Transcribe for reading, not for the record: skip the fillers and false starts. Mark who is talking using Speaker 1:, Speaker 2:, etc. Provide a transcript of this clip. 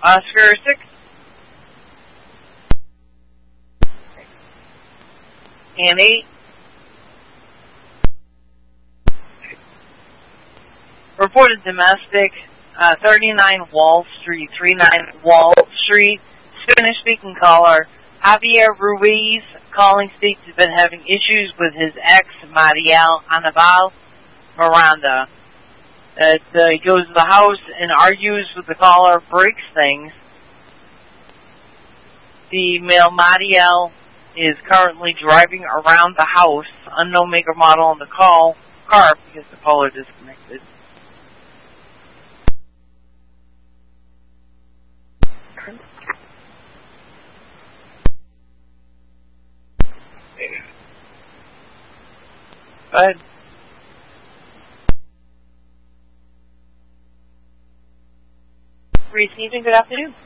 Speaker 1: Oscar 6. And 8. Reported domestic, 39 Wall Street, 39 Wall Street. Spanish-speaking caller, Javier Ruiz, calling speaks, has been having issues with his ex, Mariel Anibal Miranda. He goes to the house and argues with the caller, breaks things. The male Mariel is currently driving around the house, unknown make or model on the car because the caller disconnected. Go ahead.
Speaker 2: Receiving, good afternoon.